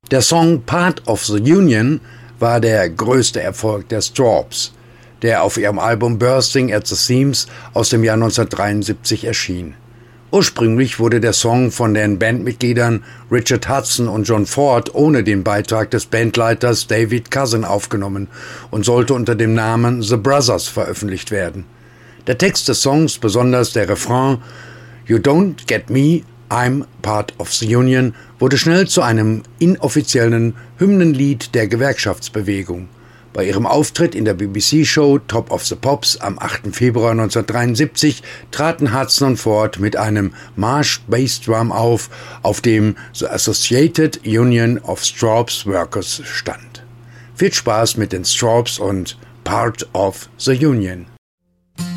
Der Song Part of the Union war der größte Erfolg der Strawbs, der auf ihrem Album Bursting at the Seams aus dem Jahr 1973 erschien. Ursprünglich wurde der Song von den Bandmitgliedern Richard Hudson und John Ford ohne den Beitrag des Bandleiters David Cousin aufgenommen und sollte unter dem Namen The Brothers veröffentlicht werden. Der Text des Songs, besonders der Refrain "You don't get me, I'm part of the Union", wurde schnell zu einem inoffiziellen Hymnenlied der Gewerkschaftsbewegung. Bei ihrem Auftritt in der BBC-Show Top of the Pops am 8. Februar 1973 traten Hudson und Ford mit einem Marsch-Bassdrum auf dem The Associated Union of Strawbs Workers stand. Viel Spaß mit den Strawbs und Part of the Union.